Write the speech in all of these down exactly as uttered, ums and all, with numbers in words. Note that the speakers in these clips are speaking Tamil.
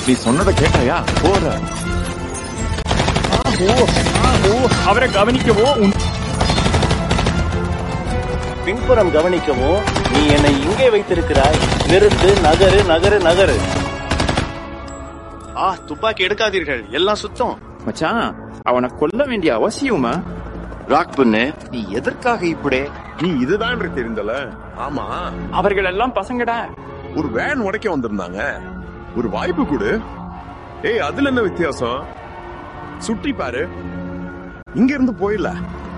நீ சொன்னதை கேட்டாயா? போற அவரை கவனிக்கவோ பின்புறம் கவனிக்கவோ நீ என்னை இங்கே வைத்திருக்கிறாய். நிறுத்து, நகரு நகரு நகரு. ஆ, துப்பாக்கி எடுக்காதீர்கள், எல்லாம் சுத்தம். மச்சான், அவனை கொல்ல வேண்டிய அவசியமா? ராக் பண்ணு, நீ எதற்காக இப்படி? நீ இதுதான் தெரிந்தல. ஆமா, அவர்கள் எல்லாம் பசங்கடா. ஒரு வேன் உடைக்க வந்திருந்தாங்க. ஒரு வாய்ப்பு கொடு. ஏய், அதுல என்ன வித்தியாசம்? சுற்றி பாரு, இங்க இருந்து போயில.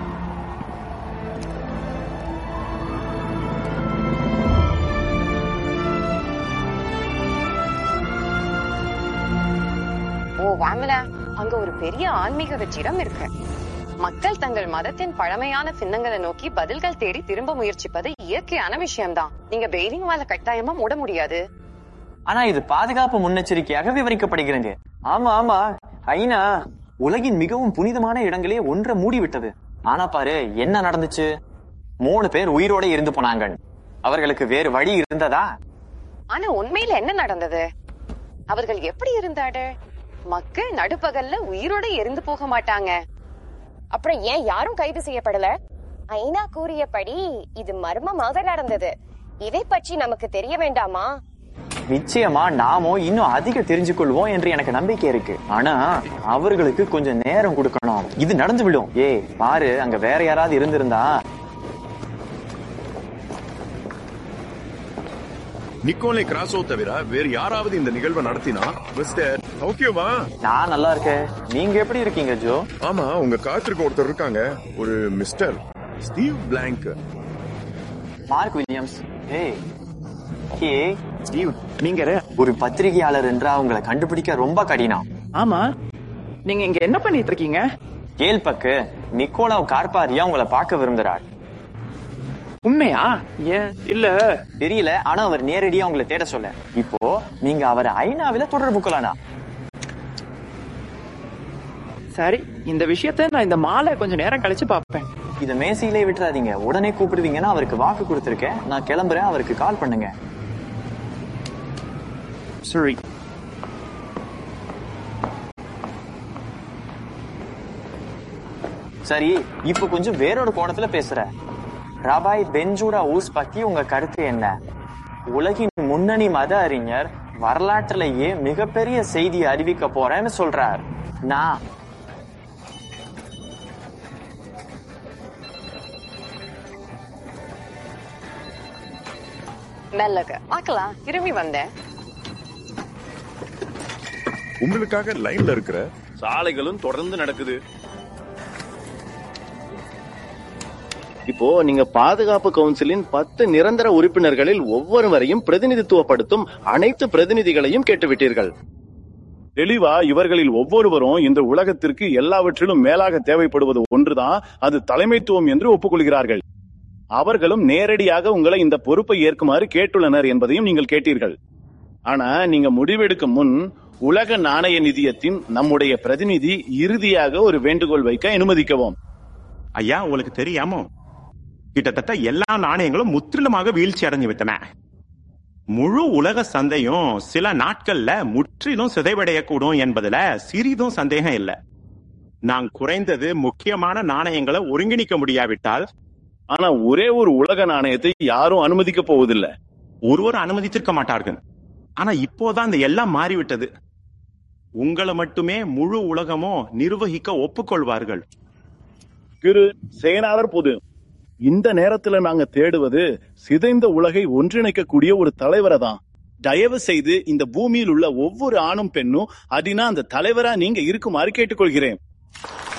ஓ வாங்கல, அங்க ஒரு பெரிய ஆன்மீக வெற்றிடம் இருக்கு. மக்கள் தங்கள் மதத்தின் பழமையான சின்னங்களை நோக்கி பதில்கள் தேடி திரும்ப முயற்சிப்பது இயற்கையான விஷயம்தான். நீங்க பெய்லிங் வால கட்டாயமா மூட முடியாது. ஆனா இது பாதுகாப்பு முன்னெச்சரிக்கையாக விவரிக்கப்படுகிறது. ஆமா ஆமா ஐநா உலகின் மிகவும் புனிதமான இடங்களே ஒன்றை மூடிவிட்டது. ஆனா பாரு என்ன நடந்துச்சு. மூணு பேர் உயிரோட இருந்து போனாங்க. அவர்களுக்கு வேறு வழி இருந்ததா? ஆனா உண்மையில என்ன நடந்தது? அவர்கள் எப்படி இருந்தாரு? மக்கள் நடுப்பகல்ல உயிரோட இருந்து போக மாட்டாங்க. அப்புறம் ஏன் யாரும் கைது செய்யப்படல? ஐநா கூறியபடி இது மர்மமாக நடந்தது. இதை பற்றி நமக்கு தெரிய வேண்டாமா? நிச்சயமா நாமோ இன்னும் அதிக தெரிஞ்சு கொள்வோம் என்று எனக்கு நம்பிக்கை இருக்கு. ஆனா அவர்களுக்கு கொஞ்சம் நேரம் கொடுக்கணும். இது நடந்து விடும். ஏய் பாரு, அங்க வேற யாராவது இருந்திருந்தா. நிக்கோலை கிராஸோ தவிர வேறு யாராவது இந்த நிகழ்வை நடத்தினா மிஸ்டர் ஓகேவா? நான் நல்லா இருக்கேன். நீங்க எப்படி இருக்கீங்க ஜோ? ஆமா, உங்க காத்திருக்க ஒருத்தர் இருக்காங்க. ஒரு mister Steve blank. Mark Williams. ஏய் ஹே ஸ்டீவ், நீங்க ஒரு பத்திரிகையாளர் என்றா உங்களை கண்டுபிடிக்க ரொம்ப கடினம். ஆமா, நீங்க இங்க என்ன பண்ணிட்டு இருக்கீங்க? கேள்பக்கு நிக்கோலாவ் கார்பாரியா உங்களை பார்க்க விரும்புகிறார். உண்மையா? ஏன் இல்ல தெரியல, ஆனா அவர் நேரடியா உங்களை தேட சொல்ல. இப்போ நீங்க அவரை ஐநாவில தொடர்பு கொள்ளலாம். சரி, இந்த விஷயத்த நான் இந்த மாலை கொஞ்சம் நேரம் கழிச்சு பாப்பேன். இத மேசையிலே விட்டுறாதீங்க. உடனே கூப்பிடுவீங்கன்னா அவருக்கு வாக்கு கொடுத்திருக்கேன். நான் கிளம்புறேன், அவருக்கு கால் பண்ணுங்க. சரி. சரி, இப்ப கொஞ்சம் வேறொரு கோணத்துல பேசுற. ரபாய் பென்ஜூரா ஊஸ் பத்தி உங்க கருத்து என்ன? உலகின் முன்னணி மத அறிஞர் வரலாற்றிலேயே மிகப்பெரிய செய்தியை அறிவிக்க போறேன்னு சொல்றார். நான் மெல்லக பார்க்கலாம். திரும்பி வந்தேன். உங்களுக்காக லைன்ல இருக்கிற சாலைகளும் தொடர்ந்து நடக்குது. இப்போ நீங்க பாதுகாப்பு கவுன்சிலின் பத்து நிரந்தர உறுப்பினர்களில் ஒவ்வொருவரையும் பிரதிநிதித்துவப்படுத்தும் அனைத்து பிரதிநிதிகளையும் கேட்டுவிட்டீர்கள். தெளிவா இவர்களில் ஒவ்வொருவரும் இந்த உலகத்திற்கு எல்லாவற்றிலும் மேலாக தேவைப்படுவது ஒன்றுதான், அது தலைமைத்துவம் என்று ஒப்புக்கொள்கிறார்கள். அவர்களும் நேரடியாக உங்களை இந்த பொறுப்பை ஏற்குமாறு கேட்டுள்ளனர் என்பதையும் நீங்கள் கேட்டீர்கள். ஆனா நீங்க முடிவெடுக்கும் முன் உலக நாணய நிதியத்தின் நம்முடைய பிரதிநிதி இறுதியாக ஒரு வேண்டுகோள் வைக்க அனுமதிக்கவும். ஐயா, உங்களுக்கு தெரியாமோ கிட்டத்தட்ட எல்லா நாணயங்களும் முற்றிலுமாக வீழ்ச்சி அடைஞ்சு விட்டன. முழு உலக சந்தையும் சில நாட்கள்ல முற்றிலும் சிதைவடையக்கூடும் என்பதுல சிறிதும் சந்தேகம் இல்லை. நான் குறைந்தது முக்கியமான நாணயங்களை ஒருங்கிணைக்க முடியாவிட்டால். ஆனா ஒரே ஒரு உலக நாணயத்தை யாரும் அனுமதிக்க போவதில்லை. ஒருவர் அனுமதித்திருக்க மாட்டார்கள். ஆனா இப்போதான் இந்த எல்லாம் மாறிவிட்டது. உங்களை மட்டுமே முழு உலகமும் நிர்வகிக்க ஒப்புக்கொள்வார்கள். திரு சேனாளர் பொது, இந்த நேரத்துல நாங்க தேடுவது சிதைந்த உலகை ஒன்றிணைக்கக்கூடிய ஒரு தலைவரை தான். தயவு செய்து இந்த பூமியில் உள்ள ஒவ்வொரு ஆணும் பெண்ணும் அதினா அந்த தலைவரா நீங்க இருக்குமாறு கேட்டுக்கொள்கிறேன்.